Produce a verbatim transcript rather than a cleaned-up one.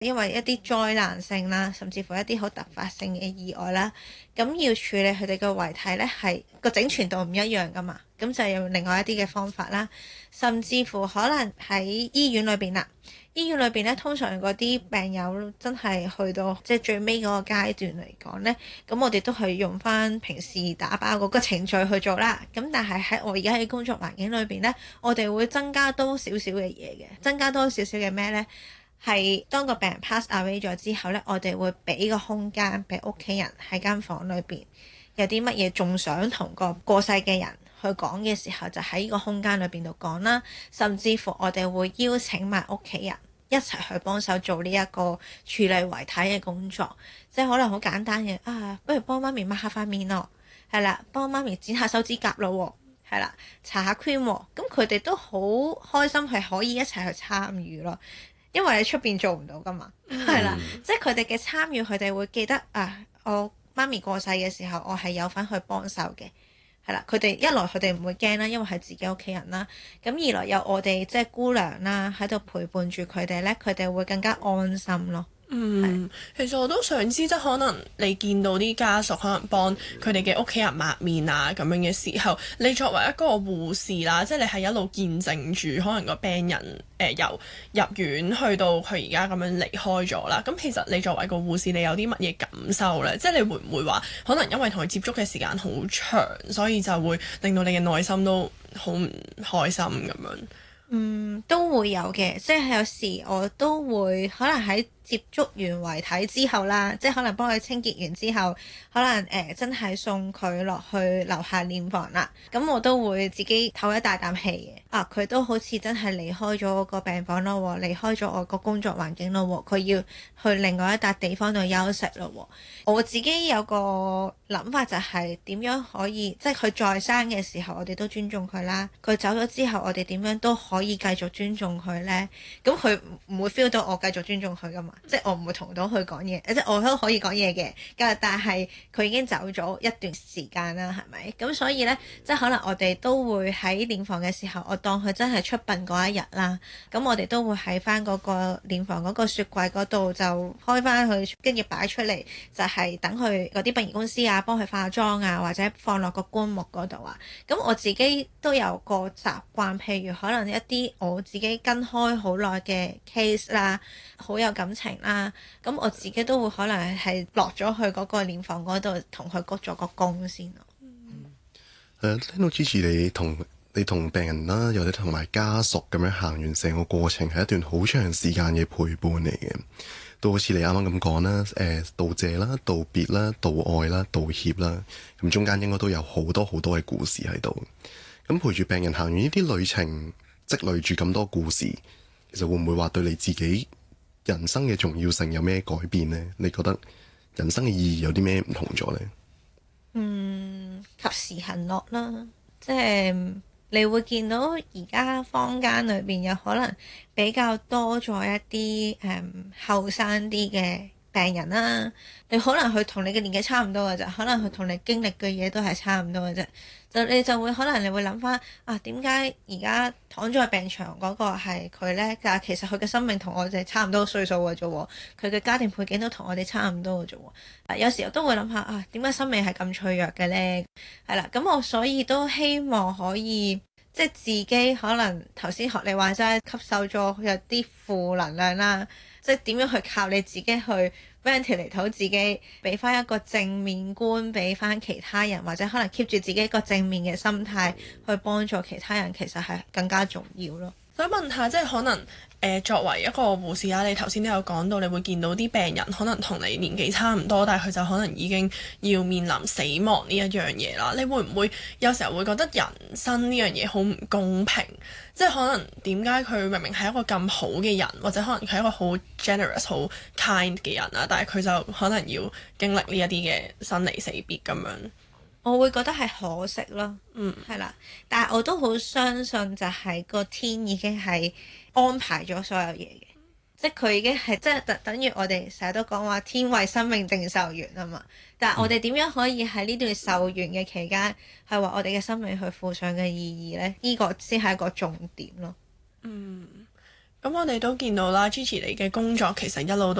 因為一啲災難性啦，甚至乎一啲好突發性嘅意外啦，咁要處理佢哋嘅遺體呢，係個整全度唔一樣噶嘛，咁就用另外一啲嘅方法啦，甚至乎可能喺醫院裏邊啦。醫院裏邊咧，通常嗰啲病友真係去到即係最尾嗰個階段嚟講呢，咁我哋都係用翻平時打包嗰個程序去做啦。咁但係喺我而家喺工作環境裏邊呢，我哋會增加多少少嘅嘢嘅，增加多少少嘅咩呢？係當個病人 pass away 咗之後呢，我哋會俾個空間俾屋企人喺間房裏邊，有啲乜嘢仲想同個過世嘅人去講嘅時候，就喺呢個空間裏邊度講啦。甚至乎我哋會邀請埋屋企人一齊去幫手做呢一個處理遺體嘅工作，即係可能好簡單嘅啊，不如幫媽咪抹下塊面咯，係啦，幫媽咪剪下手指甲咯，係啦，搽下 cream，咁佢哋都好開心係可以一齊去參與咯，因為你出邊做唔到噶嘛，係啦， 嗯即係佢哋嘅參與，佢哋會記得啊，我媽咪過世嘅時候，我係有份去幫手嘅。係啦，佢哋一來佢哋唔會驚啦，因為係自己屋企人啦。咁二來有我哋即係姑娘啦喺度陪伴住佢哋咧，佢哋會更加安心咯。 嗯，其實我都想知，即係可能你見到啲家屬可能幫佢哋嘅屋企人抹面啊咁樣嘅時候，你作為一個護士啦，即係你係一路見證住可能個病人誒、呃、由入院去到佢而家咁樣離開咗啦。咁其實你作為個護士，你有啲乜嘢感受呢？即係你會唔會話可能因為同佢接觸嘅時間好長，所以就會令到你嘅內心都好唔開心咁樣？ 嗯，都會有嘅，即係有時我都會可能喺接觸完遺體之後啦，即係可能幫佢清潔完之後，可能誒、呃、真係送佢落去樓下殮房啦。咁我都會自己唞一大啖氣嘅。啊，佢都好似真係離開咗個病房咯，離開咗我個工作環境咯。佢要去另外一笪地方度休息咯。我自己有個諗法就係點樣可以，即係佢在生嘅時候，我哋都尊重佢啦。佢走咗之後，我哋點樣都可以繼續尊重佢呢？咁佢唔會 feel 到我繼續尊重佢噶嘛？即係我唔會同到佢講嘢，即係我都可以講嘢嘅。但係佢已經走咗一段時間啦，係咪？咁所以呢，即係可能我哋都會喺殮房嘅時候，我當佢真係出殯嗰一日啦。咁我哋都會喺翻嗰個殮房嗰個雪櫃嗰度就開翻佢，跟住擺出嚟，就係等佢嗰啲殯儀公司啊幫佢化妝啊，或者放落個棺木嗰度啊。咁我自己都有個習慣，譬如可能一啲我自己跟開好耐嘅 case 啦，好有感情啦，咁我自己都會可能係落咗去嗰個殮房嗰度同佢鞠咗個躬先咯。 誒、uh, 聽到 Gigi 你同你同病人啦，又或者同埋家屬咁樣行完成個過程，係一段好長時間嘅陪伴嚟嘅。都好似你啱啱咁講啦，誒、呃、道謝啦、道別啦、道愛啦、道歉啦，咁中間應該都有好多好多嘅故事喺度。咁陪住病人行完呢啲旅程，積累住咁多故事，其實會唔會話對你自己人生嘅重要性有咩改變呢？你覺得人生嘅意義有啲咩唔同咗呢？ 嗯，及時行樂啦，即係你會見到而家坊間裏邊有可能比較多咗一啲誒後生啲嘅病人啦。你可能佢同你嘅年紀差唔多嘅啫，可能佢同你經歷嘅嘢都係差唔多嘅啫。就你就會可能你會諗翻啊，點解而家躺咗喺病床嗰個係佢呢？但係其實佢嘅生命同我哋差唔多歲數嘅啫喎，佢嘅家庭背景都同我哋差唔多嘅啫喎。啊，有時候都會諗下啊，點解生命係咁脆弱嘅呢？係啦，咁我所以都希望可以即係自己可能頭先學你話齋吸收咗有啲負能量啦，即係點樣去靠你自己去 ventilate 好自己，俾翻一個正面觀俾翻其他人，或者可能 keep 住自己一個正面嘅心態去幫助其他人，其實係更加重要咯。 想問下，即係可能誒、呃、作為一個護士啊，你頭先都有講到，你會見到啲病人可能同你年紀差唔多，但係佢就可能已經要面臨死亡呢一樣嘢啦。你會唔會有時候會覺得人生呢樣嘢好唔公平？即係可能點解佢明明係一個咁好嘅人，或者可能佢係一個好 generous、好 kind 嘅人啊，但係佢就可能要經歷呢一啲嘅生離死別咁樣。 我會覺得係可惜咯， 嗯， 係啦，但係我都好相信就係個天已經係安排咗所有嘢嘅，即係佢已經係即係等等於我哋成日都講話天為生命定壽完啊嘛。但係我哋點樣可以喺呢段壽完嘅期間係話我哋嘅生命去附上嘅意義呢？呢、呢個先係一個重點咯。 嗯。 咁我哋都見到啦，Gigi 你嘅工作其實一路都